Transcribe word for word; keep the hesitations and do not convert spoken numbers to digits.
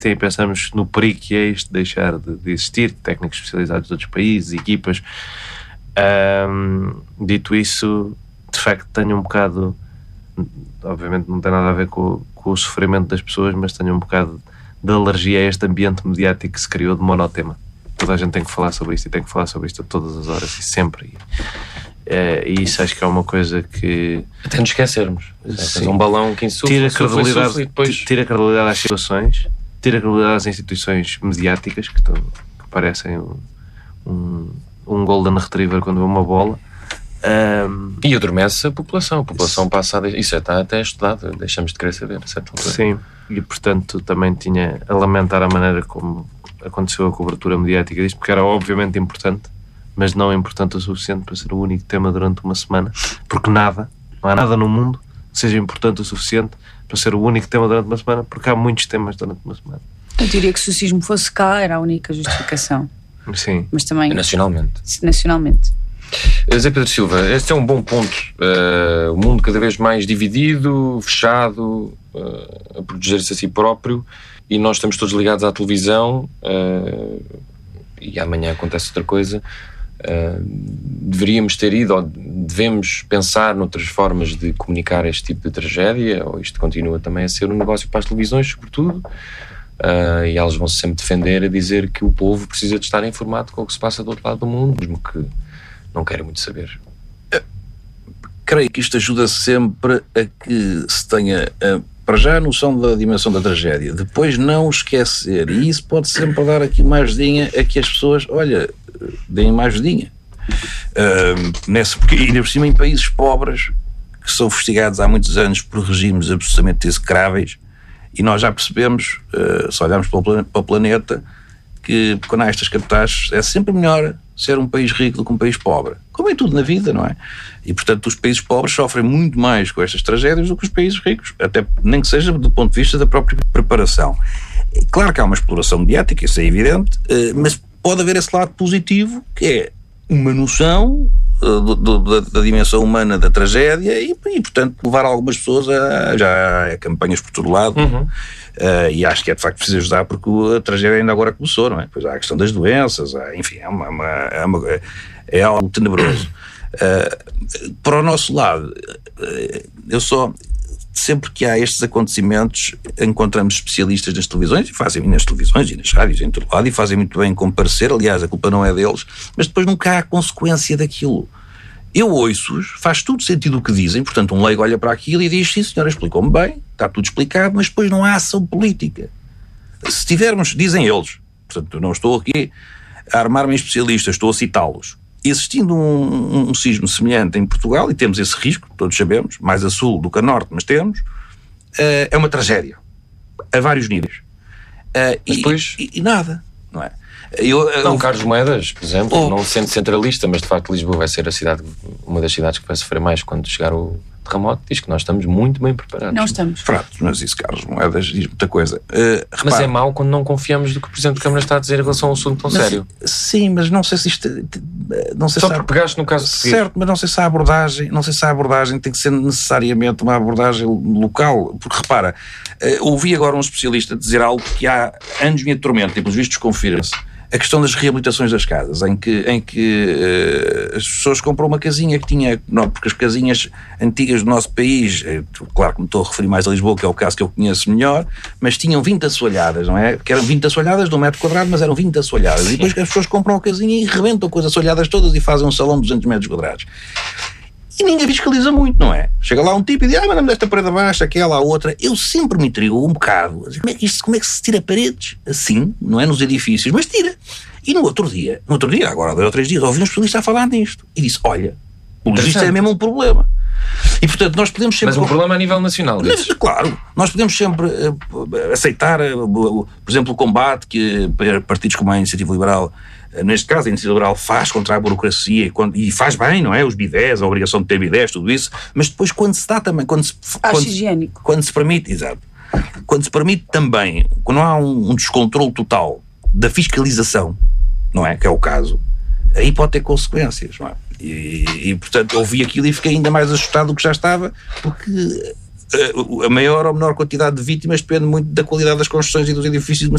e pensamos no perigo que é isto deixar de, de existir, técnicos especializados de outros países, equipas. Um, dito isso, de facto tenho um bocado, obviamente não tem nada a ver com, com o sofrimento das pessoas, mas tenho um bocado de alergia a este ambiente mediático que se criou de monotema. Toda a gente tem que falar sobre isto e tem que falar sobre isto a todas as horas e sempre. É, e isso acho que é uma coisa que... Até nos esquecermos. É um balão que insufla, tira insufla, credibilidade, insufla e depois... tira credibilidade às situações, tira credibilidade às instituições mediáticas que, estão, que parecem um, um, um golden retriever quando vê uma bola. Um, e adormece a população. A população passa a... Isso está até estudado, deixamos de querer saber, certo? Sim, e portanto também tinha a lamentar a maneira como aconteceu a cobertura mediática disto, porque era obviamente importante, mas não importante o suficiente para ser o único tema durante uma semana, porque nada, não há nada no mundo que seja importante o suficiente para ser o único tema durante uma semana, porque há muitos temas durante uma semana. Eu diria que se o sismo fosse cá era a única justificação. Sim. Mas também... Nacionalmente. Nacionalmente. Zé Pedro Silva, este é um bom ponto. Uh, o mundo cada vez mais dividido, fechado, uh, a proteger-se a si próprio, e nós estamos todos ligados à televisão, uh, e amanhã acontece outra coisa. Uh, deveríamos ter ido, ou devemos pensar noutras formas de comunicar este tipo de tragédia, ou isto continua também a ser um negócio para as televisões, sobretudo, uh, e elas vão -se sempre defender a dizer que o povo precisa de estar informado com o que se passa do outro lado do mundo, mesmo que não querem muito saber. Eu creio que isto ajuda sempre a que se tenha, uh, para já, a noção da dimensão da tragédia, depois não esquecer, e isso pode sempre dar aqui uma ajudinha a que as pessoas, olha, deem uma ajudinha. Uh, nessa, porque ainda por cima em países pobres, que são fustigados há muitos anos por regimes absolutamente execráveis, e nós já percebemos, uh, se olharmos para o, plan- para o planeta, que quando há estas catástrofes é sempre melhor ser um país rico do que um país pobre, como em tudo na vida, não é? E portanto os países pobres sofrem muito mais com estas tragédias do que os países ricos, até nem que seja do ponto de vista da própria preparação. Claro que há uma exploração mediática, isso é evidente, mas pode haver esse lado positivo, que é uma noção do, do, da, da dimensão humana da tragédia e, e portanto levar algumas pessoas a, já a campanhas por todo lado. Uhum. Uh, e acho que é de facto preciso ajudar, porque a tragédia ainda agora começou, não é? Pois há a questão das doenças, há, enfim, é, uma, uma, é, uma, é algo tenebroso. Uh, para o nosso lado, uh, eu só, sempre que há estes acontecimentos, encontramos especialistas nas televisões, e fazem nas televisões e nas rádios, em todo lado, e fazem muito bem comparecer, aliás, a culpa não é deles, mas depois nunca há consequência daquilo. Eu ouço-os, faz tudo sentido o que dizem, portanto um leigo olha para aquilo e diz, sim senhora, explicou-me bem, está tudo explicado, mas depois não há ação política. Se tivermos, dizem eles, portanto eu não estou aqui a armar-me em especialistas, estou a citá-los, existindo um, um, um sismo semelhante em Portugal, e temos esse risco, todos sabemos, mais a sul do que a norte, mas temos, uh, é uma tragédia, a vários níveis. Uh, e, depois... e, e nada, não é? Eu, eu, não, Carlos Moedas, por exemplo, oh. não sendo centralista, mas de facto Lisboa vai ser a cidade, uma das cidades que vai sofrer mais quando chegar o terremoto, diz que nós estamos muito bem preparados. Não estamos. Fratos, mas isso, Carlos Moedas, diz muita coisa. Uh, mas repara, é mau quando não confiamos do que o Presidente da Câmara está a dizer em relação a um assunto tão mas, sério. Sim, mas não sei se isto... Não sei Só se porque pegaste no caso de certo, mas não sei se a abordagem, não sei se a abordagem tem que ser necessariamente uma abordagem local, porque repara, uh, ouvi agora um especialista dizer algo que há anos me atormenta, e pelos vistos confirma-se. A questão das reabilitações das casas, em que, em que uh, as pessoas compram uma casinha que tinha... Não, porque as casinhas antigas do nosso país, eh, claro que me estou a referir mais a Lisboa, que é o caso que eu conheço melhor, mas tinham vinte assoalhadas, não é? Que eram vinte assoalhadas de um metro quadrado, mas eram vinte assoalhadas. Sim. E depois as pessoas compram a casinha e rebentam com as assoalhadas todas e fazem um salão de duzentos metros quadrados. E ninguém fiscaliza muito, não é? Chega lá um tipo e diz, ah, mandamos esta parede abaixo, aquela, a outra. Eu sempre me intrigo um bocado. Como é que isto, como é que se tira paredes? Assim, não é nos edifícios, mas tira. E no outro dia, no outro dia, agora dois ou três dias, ouvi um especialista a falar nisto. E disse, olha, isto é mesmo um problema. E portanto nós podemos sempre... Mas um problema a nível nacional. Mas, claro, nós podemos sempre uh, aceitar, uh, por exemplo, o combate que uh, partidos como a Iniciativa Liberal, uh, neste caso a Iniciativa Liberal faz contra a burocracia e, quando, e faz bem, não é? Os bidés, a obrigação de ter bidés, tudo isso, mas depois quando se dá também, quando se, quando, higiênico. quando se permite, exato, quando se permite também, quando há um, um descontrole total da fiscalização, não é? Que é o caso, aí pode ter consequências, não é? E, e portanto ouvi aquilo e fiquei ainda mais assustado do que já estava, porque a maior ou menor quantidade de vítimas depende muito da qualidade das construções e dos edifícios de uma